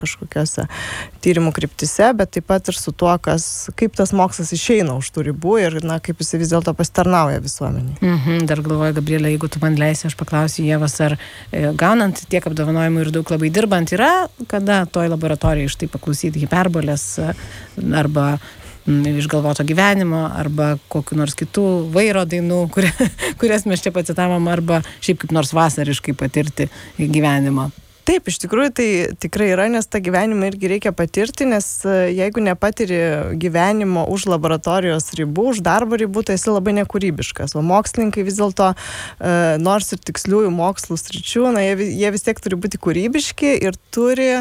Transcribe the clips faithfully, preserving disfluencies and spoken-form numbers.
kažkokiose tyrimų kryptise, bet taip pat ir su tuo, kas, kaip tas mokslas išeina už tų ribų ir na, kaip jis vis dėlto pasitarnauja visuomeniai. Mhm, dar galvoju, Gabrielė, jeigu tu man leisi, aš paklausiu Ievos, ar e, gaunant tiek apdovanojimų ir daug labai dirbant yra, kada toj laboratorijai štai paklausyti hiperbolės arba m, išgalvoto gyvenimo, arba kokiu nors kitų vairo dainų, kurie, kurias mes čia pacitavom, arba šiaip kaip nors vasariškai patirti gyvenimo. Taip, iš tikrųjų tai tikrai yra, nes tą gyvenimą irgi reikia patirti, nes jeigu nepatiri gyvenimo už laboratorijos ribų, už darbo ribų, tai esi labai nekūrybiškas. O mokslininkai vis dėlto, nors ir tiksliųjų mokslų sričių, na, jie, jie vis tiek turi būti kūrybiški ir turi,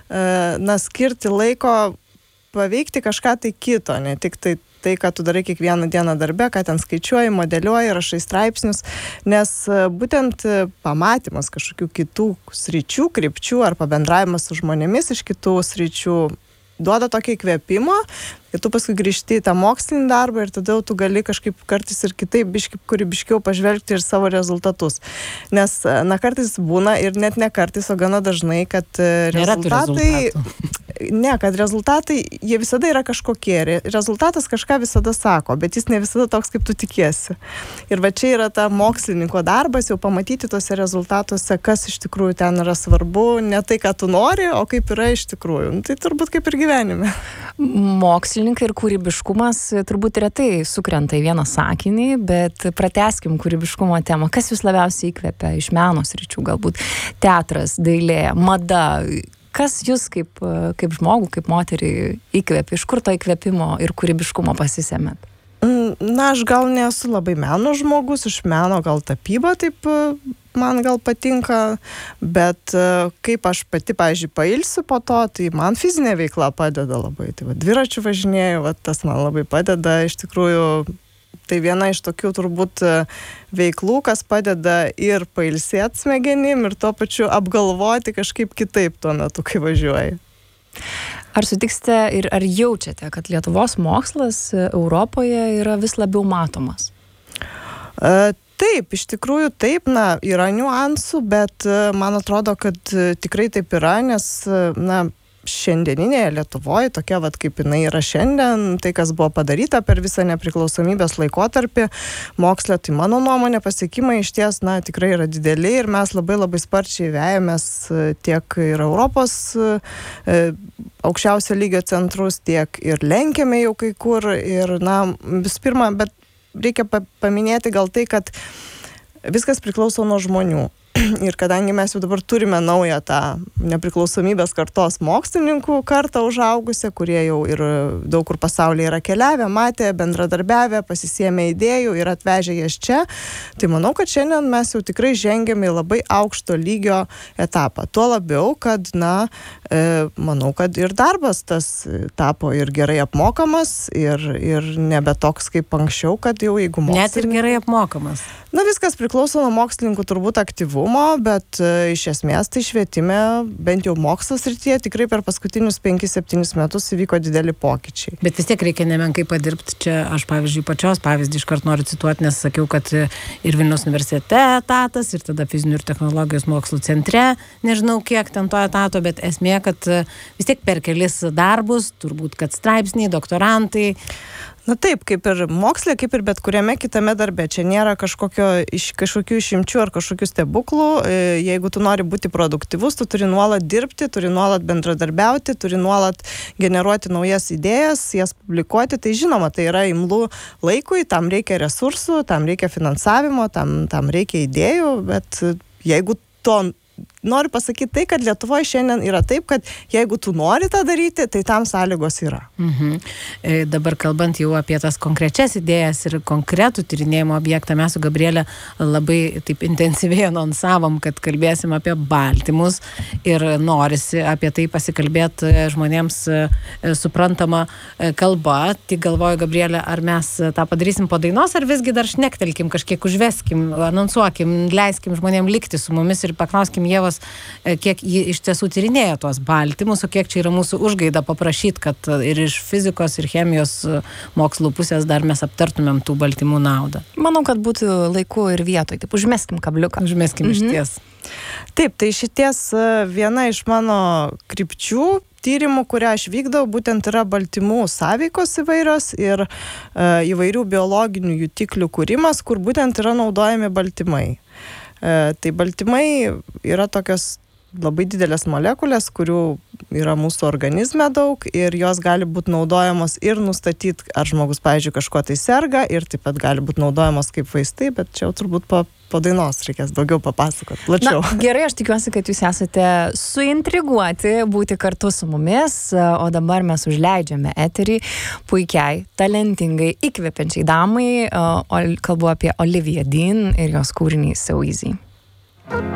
na, skirti laiko paveikti kažką tai kito, ne tik tai tai, ką tu darai kiekvieną dieną darbe, ką ten skaičiuoji, modeliuoji, rašai straipsnius, nes būtent pamatymas kažkokių kitų sričių, krypčių ar pabendravimas su žmonėmis iš kitų sričių duoda tokį įkvėpimą, ir tu paskui grįžti į tą mokslinį darbą ir tada tu gali kažkaip kartais ir kitaip biškai kūrybiškiau pažvelgti ir savo rezultatus. Nes, na, kartais būna ir net ne kartais, o gana dažnai, kad rezultatai... Ne, kad rezultatai, jie visada yra kažkokie. Rezultatas kažką visada sako, bet jis ne visada toks, kaip tu tikiesi. Ir va čia yra ta mokslininko darbas, jau pamatyti tose rezultatuose, kas iš tikrųjų ten yra svarbu, ne tai, ką tu nori, o kaip yra iš tikrųjų. Nu, tai turbūt kaip ir gyvenime. Mokslininkai ir kūrybiškumas turbūt retai sukrenta į vieną sakinį, bet pratęskim kūrybiškumo temą. Kas jūs labiausiai įkvepia iš meno sričių, galbūt teatras, dailė, mada? Kas jūs kaip, kaip žmogų, kaip moterį įkvėpia? Iš kur to įkvėpimo ir kūrybiškumo pasisėmėt? Na, aš gal nesu labai meno žmogus, iš meno gal tapyba taip man gal patinka, bet kaip aš pati, pavyzdžiui, pailsiu po to, tai man fizinė veikla padeda labai. Tai va, dviračių važinėjau, va, tas man labai padeda, iš tikrųjų. Tai viena iš tokių turbūt veiklų, kas padeda ir pailsėti smegenim, ir tuo pačiu apgalvoti kažkaip kitaip tuo metu, kai važiuoji. Ar sutiksite ir ar jaučiate, kad Lietuvos mokslas Europoje yra vis labiau matomas? Taip, iš tikrųjų taip, na, yra niuansų, bet man atrodo, kad tikrai taip yra, nes, na, šiandieninėje Lietuvoje, tokia vat kaip jinai yra šiandien, tai kas buvo padaryta per visą nepriklausomybės laikotarpį moksle, tai mano nuomonė pasiekimai iš ties, na, tikrai yra dideli ir mes labai labai sparčiai vejamės tiek ir Europos e, aukščiausio lygio centrus, tiek ir lenkiame jau kai kur ir, na, vis pirma, bet reikia pa- paminėti gal tai, kad viskas priklauso nuo žmonių. Ir kadangi mes jau dabar turime naują tą nepriklausomybės kartos mokslininkų kartą užaugusią, kurie jau ir daug kur pasaulyje yra keliavę, matę, bendradarbiavę, pasisėmę idėjų ir atvežę jas čia, tai manau, kad šiandien mes jau tikrai žengiame į labai aukšto lygio etapą. Tuo labiau, kad, na, e, manau, kad ir darbas tas tapo ir gerai apmokamas, ir, ir nebe toks kaip anksčiau, kad jau jeigu mokslininkai... Net ir gerai apmokamas. Na, viskas priklauso nuo mokslininkų turbūt aktyvumo, bet e, iš esmės tai švietime, bent jau mokslo srityje, tikrai per paskutinius penkis septynis metus įvyko dideli pokyčiai. Bet vis tiek reikia nemenkai padirbti. Čia aš, pavyzdžiui, pačios pavyzdį iškart noriu cituoti, nes sakiau, kad ir Vilniaus universitete etatas, ir tada fizinių ir technologijos mokslų centre, nežinau kiek ten to etato, bet esmė, kad vis tiek per kelis darbus, turbūt, kad straipsniai, doktorantai. Na taip, kaip ir mokslė, kaip ir bet kuriame kitame darbe. Čia nėra kažkokio, iš, kažkokių išimčių ar kažkokių stebuklų. Jeigu tu nori būti produktyvus, tu turi nuolat dirbti, turi nuolat bendradarbiauti, turi nuolat generuoti naujas idėjas, jas publikuoti. Tai žinoma, tai yra imlu laikui, tam reikia resursų, tam reikia finansavimo, tam, tam reikia idėjų, bet jeigu to... Noriu pasakyti tai, kad Lietuvoje šiandien yra taip, kad jeigu tu nori tą daryti, tai tam sąlygos yra. Mhm. E, dabar kalbant jau apie tas konkrečias idėjas ir konkretų tyrinėjimo objektą, mes su Gabrielė labai taip intensyviai anonsavom, kad kalbėsim apie baltymus ir norisi apie tai pasikalbėti žmonėms suprantama kalba. Tik galvoju, Gabrielė, ar mes tą padarysim po dainos, ar visgi dar šnektelkim, kažkiek užveskim, anonsuokim, leiskim žmonėm likti su mumis ir paklauskim Ievos, jos, kiek ji iš tiesų tyrinėja tuos baltymus, o kiek čia yra mūsų užgaida paprašyti, kad ir iš fizikos, ir chemijos mokslų pusės dar mes aptartumėm tų baltymų naudą. Manau, kad būtų laiku ir vietoj. Taip, užmeskim kabliuką. Užmeskim Mhm. iš ties. Taip, tai šities viena iš mano krypčių tyrimų, kurią aš vykdau, būtent yra baltymų sąveikos įvairios ir e, įvairių biologinių jutiklių kūrimas, kur būtent yra naudojami baltymai. E, tai baltymai yra tokios labai didelės molekulės, kurių yra mūsų organizme daug ir jos gali būti naudojamos ir nustatyti, ar žmogus, pavyzdžiui, kažkuo tai serga ir taip pat gali būti naudojamos kaip vaistai, bet čia jau turbūt po, po dainos reikės daugiau papasakoti, plačiau. Na, gerai, aš tikiuosi, kad jūs esate suintriguoti būti kartu su mumis, o dabar mes užleidžiame eterį puikiai, talentingai, įkvepiančiai damai, o kalbu apie Olivia Dean ir jos kūrinį So Easy.